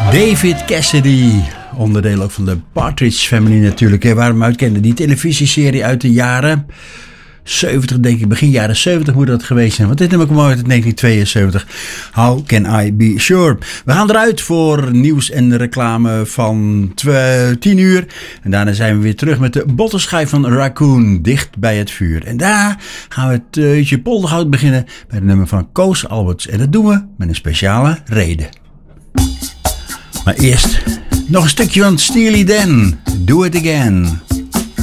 David Cassidy, onderdeel ook van de Partridge Family natuurlijk, waar we hem uit kenden. Die televisieserie uit de jaren 70, denk ik, begin jaren 70 moet dat geweest zijn. Want dit nummer komt uit 1972. How Can I Be Sure? We gaan eruit voor nieuws en reclame van 10 uur. En daarna zijn we weer terug met de bottenschijf van Raccoon, dicht bij het vuur. En daar gaan we het uurtje Polderhout beginnen bij het nummer van Koos Alberts. En dat doen we met een speciale reden. Maar eerst nog een stukje van Steely Dan. Do It Again.